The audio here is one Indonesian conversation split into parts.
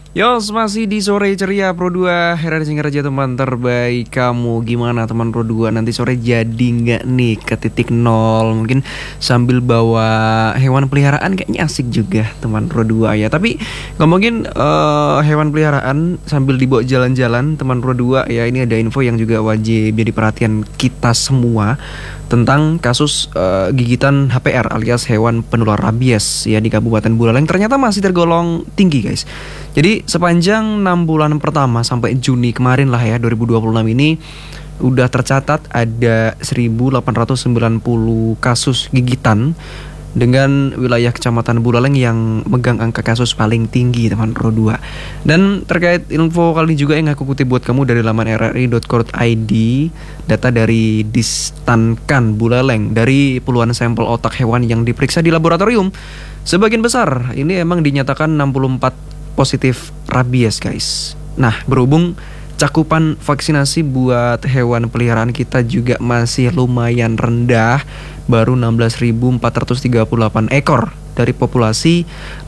Yos, masih di sore ceria Pro 2 Hera Singgaraja teman terbaik kamu. Gimana teman Pro 2? Nanti sore jadi nggak nih ke titik nol? Mungkin sambil bawa hewan peliharaan kayaknya asik juga teman Pro 2 ya. Tapi ngomongin hewan peliharaan sambil dibawa jalan-jalan teman Pro 2 ya. Ini ada info yang juga wajib jadi perhatian kita semua tentang kasus gigitan HPR alias hewan penular rabies ya di Kabupaten Buleleng ternyata masih tergolong tinggi guys. Jadi sepanjang 6 bulan pertama sampai Juni kemarin lah ya 2026 ini udah tercatat ada 1890 kasus gigitan dengan wilayah Kecamatan Buleleng yang megang angka kasus paling tinggi teman Pro 2. Dan terkait info kali ini juga yang aku kutip buat kamu dari laman rri.co.id, data dari Distankan Buleleng dari puluhan sampel otak hewan yang diperiksa di laboratorium, sebagian besar ini emang dinyatakan 64 positif rabies guys. Nah, berhubung cakupan vaksinasi buat hewan peliharaan kita juga masih lumayan rendah, baru 16.438 ekor dari populasi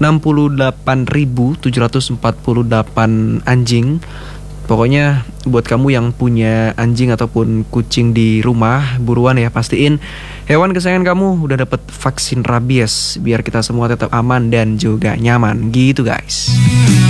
68.748 anjing. Pokoknya buat kamu yang punya anjing ataupun kucing di rumah, buruan ya pastiin hewan kesayangan kamu udah dapet vaksin rabies biar kita semua tetap aman dan juga nyaman gitu guys.